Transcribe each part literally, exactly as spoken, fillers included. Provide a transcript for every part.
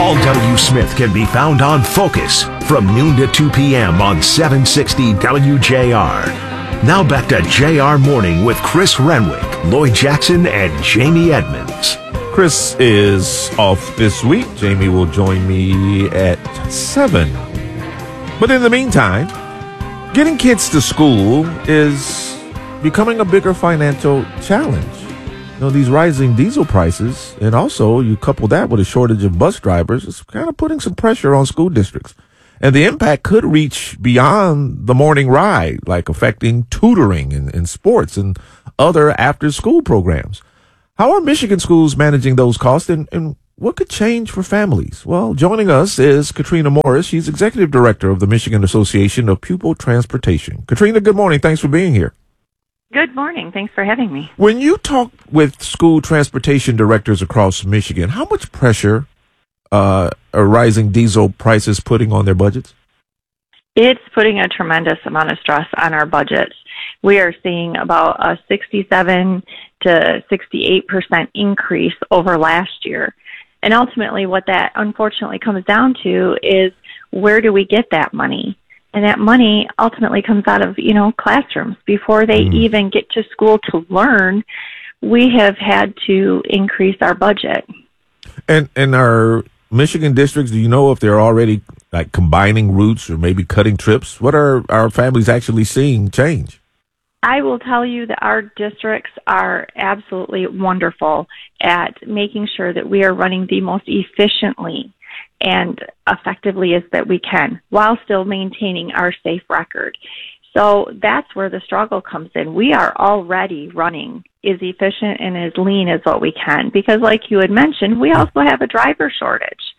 Paul W. Smith can be found on Focus from noon to two p.m. on seven sixty W J R. Now back to J R Morning with Chris Renwick, Lloyd Jackson, and Jamie Edmonds. Chris is off this week. Jamie will join me at seven. But in the meantime, getting kids to school is becoming a bigger financial challenge. You know, these rising diesel prices, and also you couple that with a shortage of bus drivers, it's kind of putting some pressure on school districts. And the impact could reach beyond the morning ride, like affecting tutoring and, and sports and other after-school programs. How are Michigan schools managing those costs, and, and what could change for families? Well, joining us is Katrina Morris. She's Executive Director of the Michigan Association of Pupil Transportation. Katrina, good morning. Thanks for being here. Good morning. Thanks for having me. When you talk with school transportation directors across Michigan, how much pressure uh, are rising diesel prices putting on their budgets? It's putting a tremendous amount of stress on our budgets. We are seeing about a sixty-seven to sixty-eight percent increase over last year. And ultimately what that unfortunately comes down to is, where do we get that money? And that money ultimately comes out of, you know, classrooms. Before they mm. even get to school to learn, we have had to increase our budget. And and our Michigan districts, do you know if they're already like combining routes or maybe cutting trips? What are our families actually seeing change? I will tell you that our districts are absolutely wonderful at making sure that we are running the most efficiently and effectively as that we can, while still maintaining our safe record. So that's where the struggle comes in. We are already running as efficient and as lean as what we can, because like you had mentioned, we also have a driver shortage.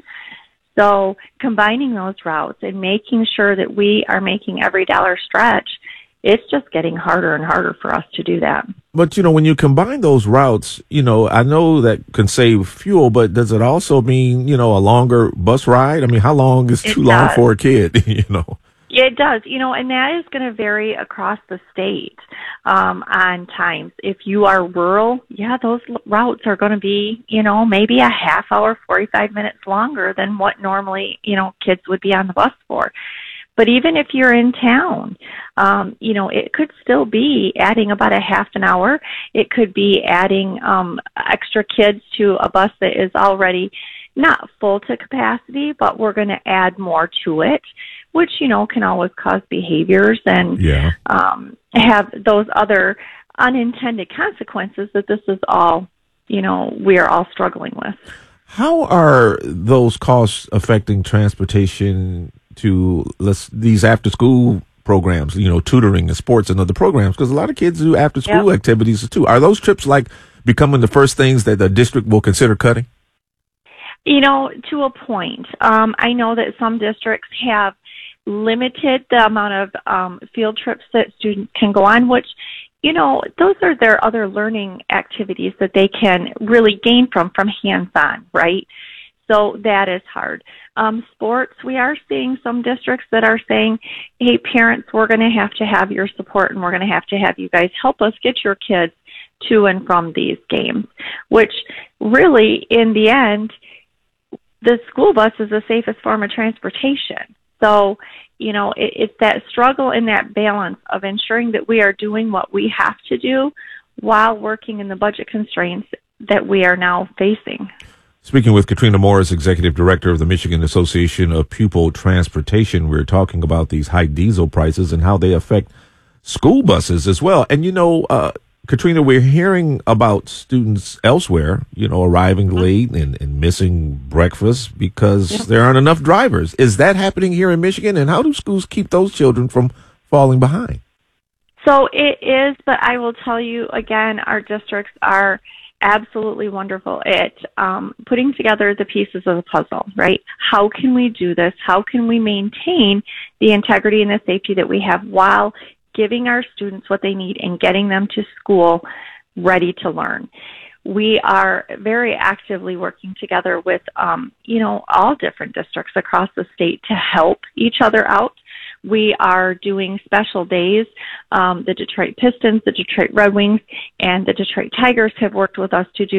So combining those routes and making sure that we are making every dollar stretch, it's just getting harder and harder for us to do that. But, you know, when you combine those routes, you know, I know that can save fuel, but does it also mean, you know, a longer bus ride? I mean, how long is too long for a kid, you know? It does, you know, and that is going to vary across the state um, on times. If you are rural, yeah, those routes are going to be, you know, maybe a half hour, forty-five minutes longer than what normally, you know, kids would be on the bus for. But even if you're in town, um, you know, it could still be adding about a half an hour. It could be adding um, extra kids to a bus that is already not full to capacity, but we're going to add more to it, which, you know, can always cause behaviors and yeah. um, have those other unintended consequences that this is all, you know, we are all struggling with. How are those costs affecting transportation to let's, these after-school programs, you know, tutoring and sports and other programs? Because a lot of kids do after-school yep. activities too. Are those trips like becoming the first things that the district will consider cutting? You know, to a point. Um, I know that some districts have limited the amount of um, field trips that students can go on, which, you know, those are their other learning activities that they can really gain from, from hands-on, right? So that is hard. Um, sports, we are seeing some districts that are saying, hey, parents, we're going to have to have your support and we're going to have to have you guys help us get your kids to and from these games, which really, in the end, the school bus is the safest form of transportation. So, you know, it, it's that struggle and that balance of ensuring that we are doing what we have to do while working in the budget constraints that we are now facing. Speaking with Katrina Morris, Executive Director of the Michigan Association of Pupil Transportation, we're talking about these high diesel prices and how they affect school buses as well. And, you know, uh, Katrina, we're hearing about students elsewhere, you know, arriving late and, and missing breakfast because yep. there aren't enough drivers. Is that happening here in Michigan? And how do schools keep those children from falling behind? So it is, but I will tell you again, our districts are absolutely wonderful at um, putting together the pieces of the puzzle, right? How can we do this? How can we maintain the integrity and the safety that we have while giving our students what they need and getting them to school ready to learn? We are very actively working together with, um, you know, all different districts across the state to help each other out. We are doing special days. Um, the Detroit Pistons, the Detroit Red Wings, and the Detroit Tigers have worked with us to do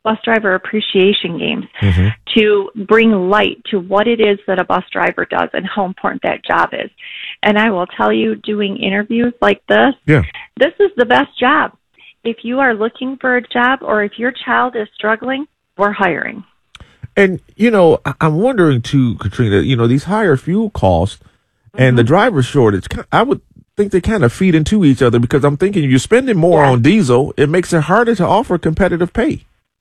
bus driver appreciation games Mm-hmm. to bring light to what it is that a bus driver does and how important that job is. And I will tell you, doing interviews like this, Yeah. this is the best job. If you are looking for a job or if your child is struggling, we're hiring. And, you know, I- I'm wondering too, Katrina, you know, these higher fuel costs and the driver shortage, ki- I would think they kind of feed into each other, because I'm thinking you're spending more Yeah. on diesel. It makes it harder to offer competitive pay.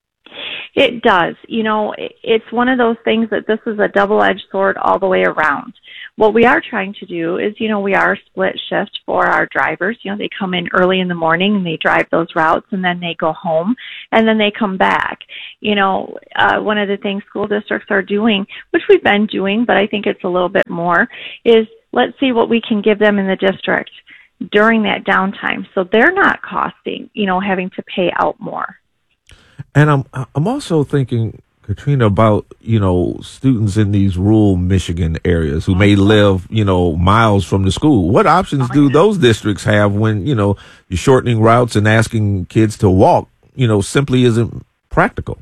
It does. You know, it- it's one of those things that this is a double-edged sword all the way around. What we are trying to do is, you know, we are split shift for our drivers. You know, they come in early in the morning and they drive those routes, and then they go home and then they come back. You know, uh, one of the things school districts are doing, which we've been doing, but I think it's a little bit more, is let's see what we can give them in the district during that downtime. So they're not costing, you know, having to pay out more. And I'm I'm also thinking, Katrina, about, you know, students in these rural Michigan areas who may live, you know, miles from the school. What options do those districts have when, you know, you're shortening routes and asking kids to walk, you know, simply isn't practical?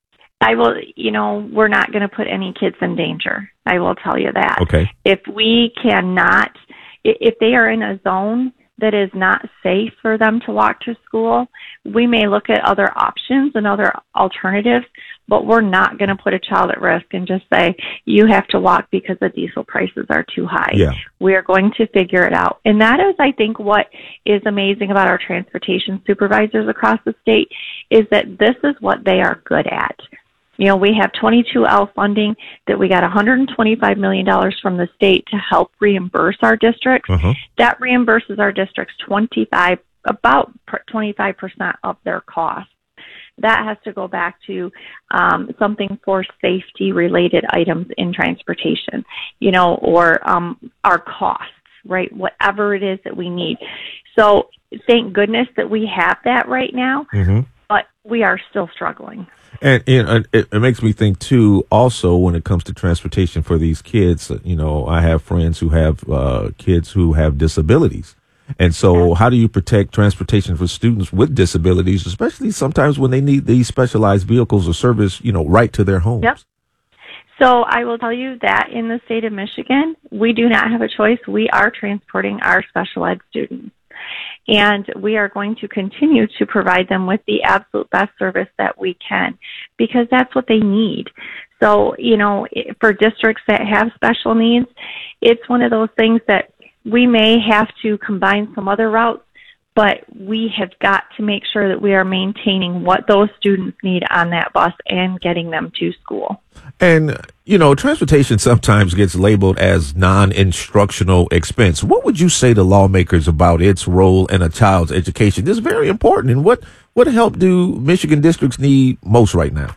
I will, you know, we're not going to put any kids in danger. I will tell you that. Okay. If we cannot, i- if they are in a zone that is not safe for them to walk to school, we may look at other options and other alternatives, but we're not going to put a child at risk and just say, you have to walk because the diesel prices are too high. Yeah. We are going to figure it out. And that is, I think, what is amazing about our transportation supervisors across the state, is that this is what they are good at. You know, we have twenty-two L funding that we got one hundred twenty-five million dollars from the state to help reimburse our districts. Uh-huh. That reimburses our districts twenty-five, about twenty-five percent of their costs. That has to go back to um, something for safety-related items in transportation, you know, or um, our costs, right, whatever it is that we need. So thank goodness that we have that right now, Mm-hmm. but we are still struggling. And, and it, it makes me think too, also, when it comes to transportation for these kids, you know, I have friends who have uh, kids who have disabilities. And so how do you protect transportation for students with disabilities, especially sometimes when they need these specialized vehicles or service, you know, right to their homes? Yep. So I will tell you that in the state of Michigan, we do not have a choice. We are transporting our special ed students. And we are going to continue to provide them with the absolute best service that we can, because that's what they need. So, you know, for districts that have special needs, it's one of those things that we may have to combine some other routes, but we have got to make sure that we are maintaining what those students need on that bus and getting them to school. And, you know, transportation sometimes gets labeled as non-instructional expense. What would you say to lawmakers about its role in a child's education? This is very important. And what, what help do Michigan districts need most right now?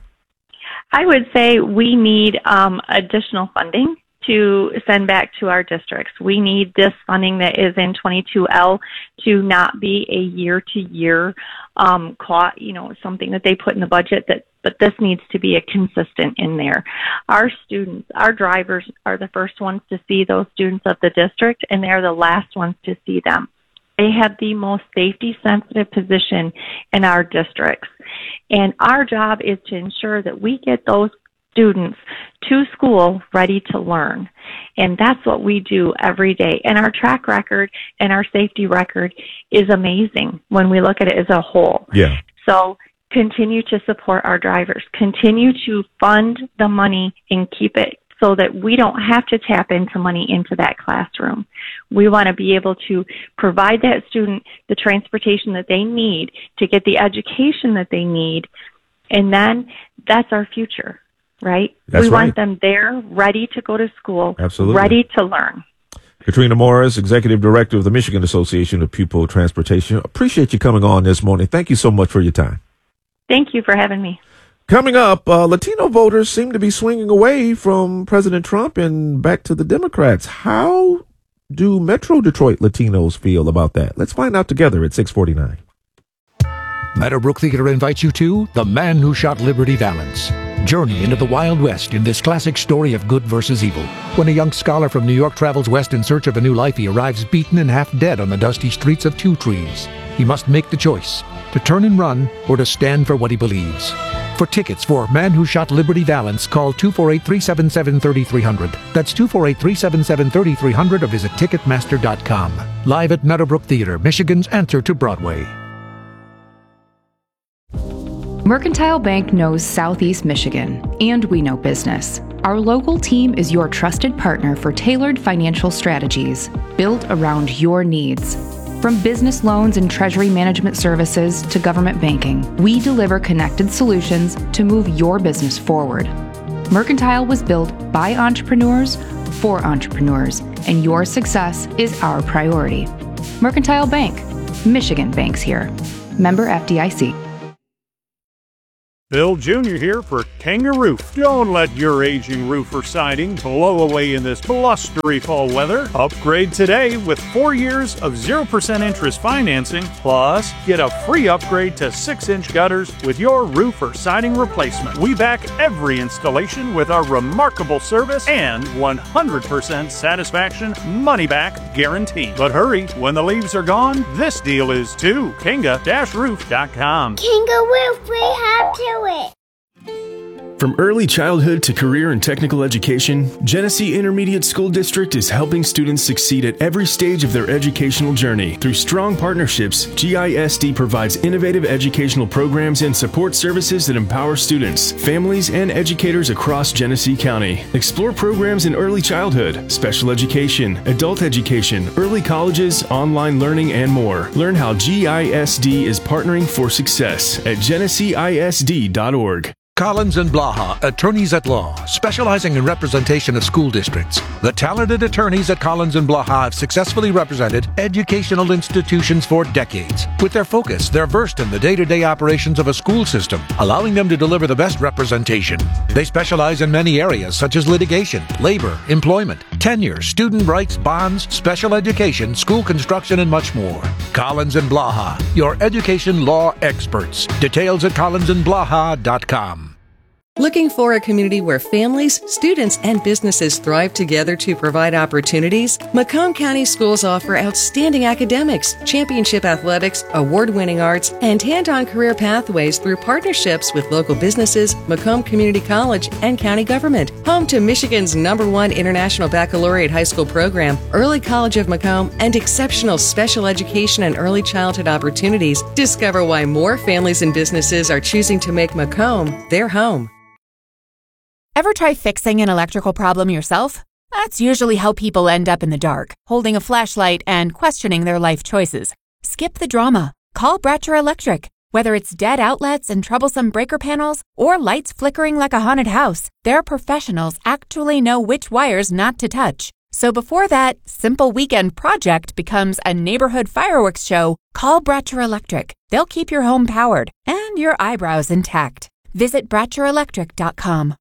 I would say we need um, additional funding to send back to our districts. We need this funding that is in twenty-two L to not be a year-to-year um, cost, you know, something that they put in the budget, that, but this needs to be a consistent in there. Our students, our drivers are the first ones to see those students of the district, and they're the last ones to see them. They have the most safety-sensitive position in our districts, and our job is to ensure that we get those students to school ready to learn. And that's what we do every day. And our track record and our safety record is amazing when we look at it as a whole. Yeah. So continue to support our drivers. Continue to fund the money and keep it so that we don't have to tap into money into that classroom. We want to be able to provide that student the transportation that they need to get the education that they need. And then that's our future. Right? That's we right. want them there, ready to go to school, Absolutely. ready to learn. Katrina Morris, Executive Director of the Michigan Association of Pupil Transportation. Appreciate you coming on this morning. Thank you so much for your time. Thank you for having me. Coming up, uh, Latino voters seem to be swinging away from President Trump and back to the Democrats. How do Metro Detroit Latinos feel about that? Let's find out together at six forty-nine. Meadowbrook Theater invites you to The Man Who Shot Liberty Valance. Journey into the Wild West in this classic story of good versus evil. When a young scholar from New York travels west in search of a new life, he arrives beaten and half dead on the dusty streets of Two Trees. He must make the choice, to turn and run or to stand for what he believes. For tickets for Man Who Shot Liberty Valance, call two four eight, three seven seven, three three zero zero. That's two four eight, three seven seven, three three zero zero or visit Ticketmaster dot com. Live at Meadowbrook Theater, Michigan's answer to Broadway. Mercantile Bank knows Southeast Michigan, and we know business. Our local team is your trusted partner for tailored financial strategies built around your needs. From business loans and treasury management services to government banking, we deliver connected solutions to move your business forward. Mercantile was built by entrepreneurs for entrepreneurs, and your success is our priority. Mercantile Bank, Michigan banks here. Member F D I C. Bill Junior here for Kangaroo. Don't let your aging roof or siding blow away in this blustery fall weather. Upgrade today with four years of zero percent interest financing. Plus, get a free upgrade to six inch gutters with your roof or siding replacement. We back every installation with our remarkable service and one hundred percent satisfaction money-back guarantee. But hurry, when the leaves are gone, this deal is too. Kinga Roof dot com. Kangaroo, we have to it. From early childhood to career and technical education, Genesee Intermediate School District is helping students succeed at every stage of their educational journey. Through strong partnerships, G I S D provides innovative educational programs and support services that empower students, families, and educators across Genesee County. Explore programs in early childhood, special education, adult education, early colleges, online learning, and more. Learn how G I S D is partnering for success at genesee I S D dot org. Collins and Blaha, attorneys at law, specializing in representation of school districts. The talented attorneys at Collins and Blaha have successfully represented educational institutions for decades. With their focus, they're versed in the day-to-day operations of a school system, allowing them to deliver the best representation. They specialize in many areas such as litigation, labor, employment, tenure, student rights, bonds, special education, school construction, and much more. Collins and Blaha, your education law experts. Details at collins and blaha dot com. Looking for a community where families, students, and businesses thrive together to provide opportunities? Macomb County Schools offer outstanding academics, championship athletics, award-winning arts, and hand-on career pathways through partnerships with local businesses, Macomb Community College, and county government. Home to Michigan's number one International Baccalaureate High School program, Early College of Macomb, and exceptional special education and early childhood opportunities. Discover why more families and businesses are choosing to make Macomb their home. Ever try fixing an electrical problem yourself? That's usually how people end up in the dark, holding a flashlight and questioning their life choices. Skip the drama. Call Bratcher Electric. Whether it's dead outlets and troublesome breaker panels or lights flickering like a haunted house, their professionals actually know which wires not to touch. So before that simple weekend project becomes a neighborhood fireworks show, call Bratcher Electric. They'll keep your home powered and your eyebrows intact. Visit Bratcher Electric dot com.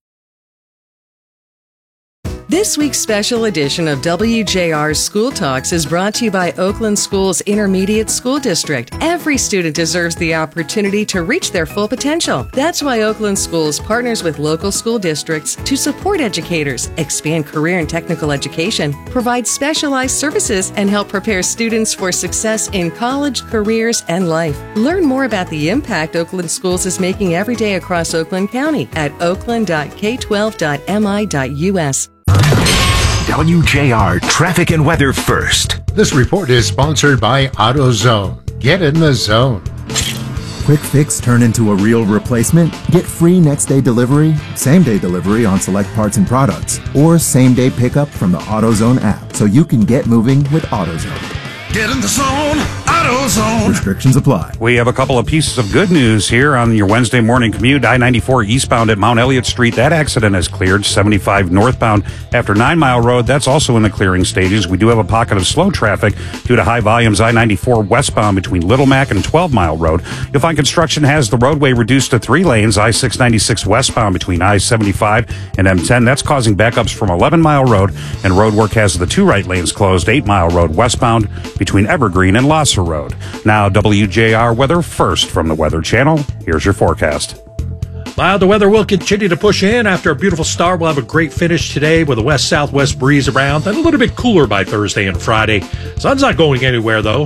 This week's special edition of W J R's School Talks is brought to you by Oakland Schools Intermediate School District. Every student deserves the opportunity to reach their full potential. That's why Oakland Schools partners with local school districts to support educators, expand career and technical education, provide specialized services, and help prepare students for success in college, careers, and life. Learn more about the impact Oakland Schools is making every day across Oakland County at oakland dot k twelve dot m i dot u s. W J R Traffic and Weather first. This report is sponsored by AutoZone. Get in the zone. Quick fix turn into a real replacement? Get free next day delivery, same day delivery on select parts and products, or same day pickup from the AutoZone app so you can get moving with AutoZone. Get in the zone, AutoZone. Restrictions apply. We have a couple of pieces of good news here on your Wednesday morning commute. I ninety-four eastbound at Mount Elliott Street. That accident has cleared. seventy-five northbound after Nine Mile Road. That's also in the clearing stages. We do have a pocket of slow traffic due to high volumes. I ninety-four westbound between Little Mac and twelve Mile Road. You'll find construction has the roadway reduced to three lanes. I six ninety-six westbound between I seventy-five and M ten. That's causing backups from eleven Mile Road. And road work has the two right lanes closed. eight Mile Road westbound between Evergreen and Losser Road. Now, W J R weather first from the Weather Channel. Here's your forecast. Well, the weather will continue to push in. After a beautiful start, we'll have a great finish today with a west-southwest breeze around and a little bit cooler by Thursday and Friday. Sun's not going anywhere, though.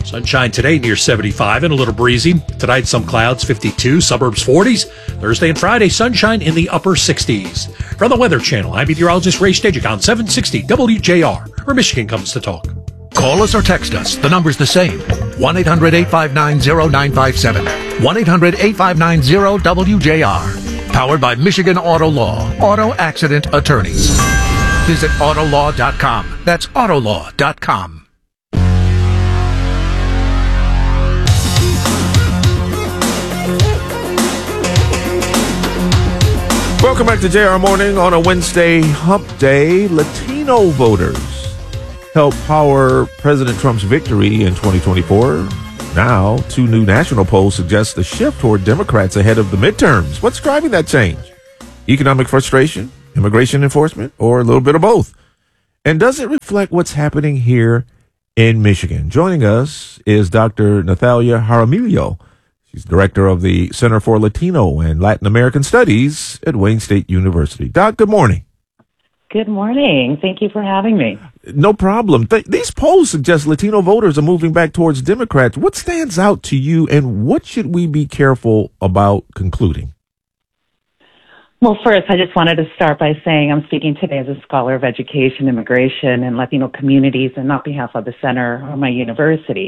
Sunshine today near seventy-five and a little breezy. Tonight, some clouds, fifty-two, suburbs forties. Thursday and Friday, sunshine in the upper sixties. From the Weather Channel, I'm meteorologist Ray Stajic on seven sixty W J R, where Michigan comes to talk. Call us or text us. The number's the same. one eight hundred eight five nine zero nine five seven. one eight hundred eight five nine zero W J R. Powered by Michigan Auto Law. Auto Accident Attorneys. Visit autolaw dot com. That's autolaw dot com. Welcome back to J R Morning on a Wednesday hump day. Latino voters helped power President Trump's victory in twenty twenty-four. Now, two new national polls suggest a shift toward Democrats ahead of the midterms. What's driving that change? Economic frustration, immigration enforcement, or a little bit of both? And does it reflect what's happening here in Michigan? Joining us is Doctor Nathalia Jaramillo. She's director of the Center for Latino and Latin American Studies at Wayne State University. Doc, good morning. Good morning. Thank you for having me. No problem. Th- these polls suggest Latino voters are moving back towards Democrats. What stands out to you, and what should we be careful about concluding? Well, first, I just wanted to start by saying I'm speaking today as a scholar of education, immigration, and Latino communities, and on behalf of the center or my university.